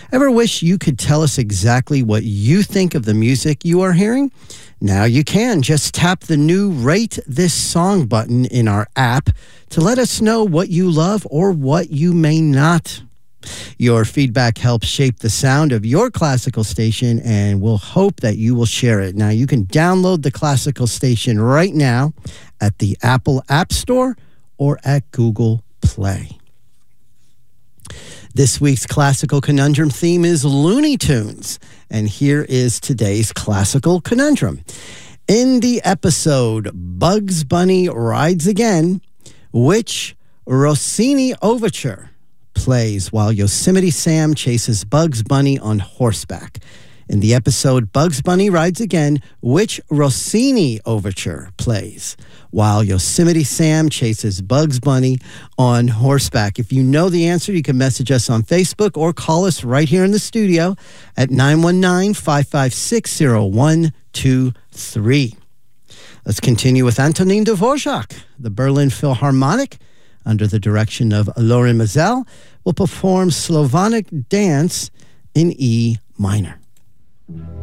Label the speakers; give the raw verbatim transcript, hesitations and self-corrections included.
Speaker 1: Ever wish you could tell us exactly what you think of the music you are hearing? Now you can. Just tap the new Rate This Song button in our app to let us know what you love or what you may not. Your feedback helps shape the sound of your classical station, and we'll hope that you will share it. Now, you can download the classical station right now at the Apple App Store or at Google Play. This week's Classical Conundrum theme is Looney Tunes, and here is today's Classical Conundrum. In the episode Bugs Bunny Rides Again, which Rossini overture plays while Yosemite Sam chases Bugs Bunny on horseback? In the episode Bugs Bunny Rides Again, which Rossini overture plays while Yosemite Sam chases Bugs Bunny on horseback? If you know the answer, you can message us on Facebook or call us right here in the studio at nine one nine, five five six, zero one two three. Let's continue with Antonin Dvorak. The Berlin Philharmonic, under the direction of Lorin Maazel, will perform Slavonic Dance in E minor.